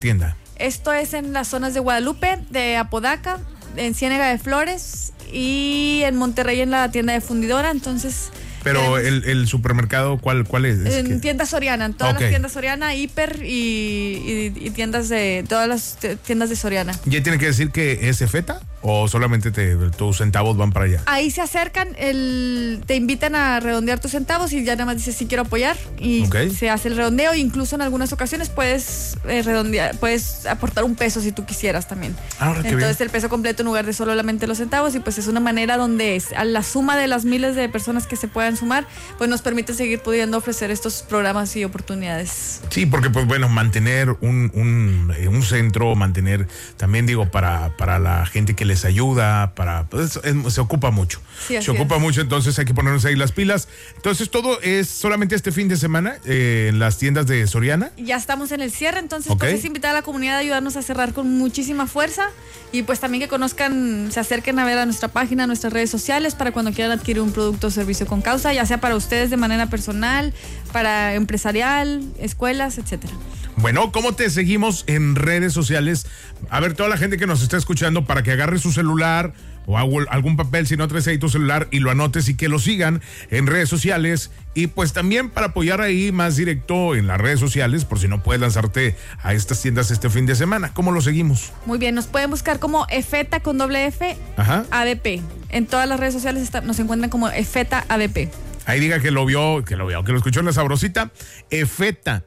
tienda? Esto es en las zonas de Guadalupe, de Apodaca, en Ciénega de Flores y en Monterrey en la tienda de Fundidora. Entonces... Pero el supermercado, ¿cuál es? En tienda Soriana, en todas las tiendas Soriana, Hiper y tiendas de todas las tiendas de Soriana. ¿Ya tiene que decir que es Efeta o solamente tus centavos van para allá? Ahí se acercan, te invitan a redondear tus centavos y ya nada más dices sí quiero apoyar y se hace el redondeo. Incluso en algunas ocasiones puedes redondear, puedes aportar un peso si tú quisieras también. Entonces el peso completo en lugar de solamente los centavos, y pues es una manera donde a la suma de las miles de personas que se puedan sumar, pues nos permite seguir pudiendo ofrecer estos programas y oportunidades. Sí, porque pues bueno, mantener un centro, mantener también para la gente que les ayuda, se ocupa mucho. Sí, se ocupa mucho, entonces hay que ponernos ahí las pilas. Entonces todo es solamente este fin de semana en las tiendas de Soriana. Ya estamos en el cierre, entonces pues es invitar a la comunidad a ayudarnos a cerrar con muchísima fuerza, y pues también que conozcan, se acerquen a ver a nuestra página, a nuestras redes sociales, para cuando quieran adquirir un producto o servicio con causa, ya sea para ustedes de manera personal, para empresarial, escuelas, etcétera. Bueno, ¿cómo te seguimos en redes sociales? A ver, toda la gente que nos está escuchando, para que agarre su celular o algún papel, si no traes ahí tu celular, y lo anotes y que lo sigan en redes sociales. Y pues también para apoyar ahí más directo en las redes sociales, por si no puedes lanzarte a estas tiendas este fin de semana. ¿Cómo lo seguimos? Muy bien, nos pueden buscar como Efeta con doble F, ABP. En todas las redes sociales nos encuentran como Efeta ABP. Ahí diga que lo vio, que lo escuchó en La Sabrosita. Efeta,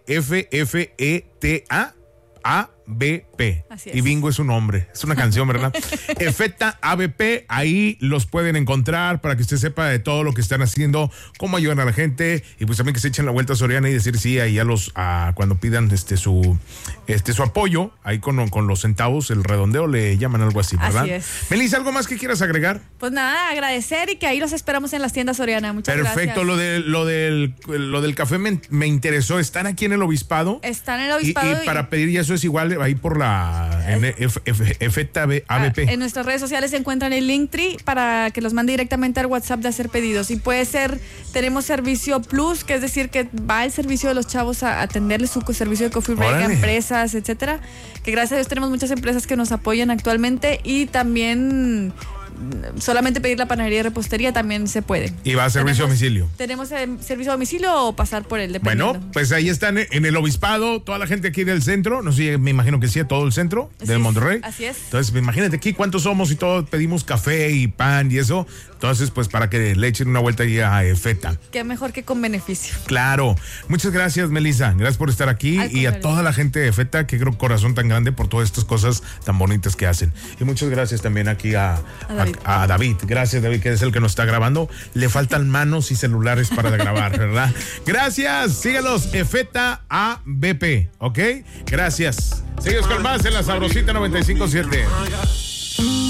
EFFETA ABP. Así es. Y Bingo es un nombre, es una canción, ¿verdad? Efeta ABP, ahí los pueden encontrar para que usted sepa de todo lo que están haciendo, cómo ayudan a la gente, y pues también que se echen la vuelta a Soriana y decir sí ahí cuando pidan su apoyo, ahí con los centavos, el redondeo le llaman algo así, ¿verdad? Así es. Melissa, ¿algo más que quieras agregar? Pues nada, agradecer y que ahí los esperamos en las tiendas Soriana. Muchas gracias. Perfecto, lo del café me interesó. ¿Están aquí en el Obispado? Están en el Obispado. Y para pedir, y eso es igual ahí por Efeta ABP. En nuestras redes sociales se encuentran el Linktree para que los mande directamente al WhatsApp de hacer pedidos. Y puede ser, tenemos servicio Plus, que es decir, que va el servicio de los chavos a atenderles su servicio de coffee break a empresas, etcétera. Que gracias a Dios tenemos muchas empresas que nos apoyan actualmente, y también solamente pedir la panadería y repostería también se puede. ¿Y va a servicio a domicilio? Tenemos servicio a domicilio o pasar por él, dependiendo. Bueno, pues ahí están en el Obispado, toda la gente aquí del centro, no sé, me imagino que sí, todo el centro de Monterrey. Así es. Entonces, imagínate aquí cuántos somos y todos pedimos café y pan y eso. Entonces, pues para que le echen una vuelta ahí a Efeta. Qué mejor que con beneficio. Claro. Muchas gracias, Melissa. Gracias por estar aquí, y a toda la gente de Efeta, que creo corazón tan grande por todas estas cosas tan bonitas que hacen. Y muchas gracias también aquí a David. Gracias, David, que es el que nos está grabando. Le faltan manos y celulares para grabar, ¿verdad? Gracias. Sígalos, Efeta ABP, ¿ok? Gracias. Sigues con más en La Sabrosita 95.7.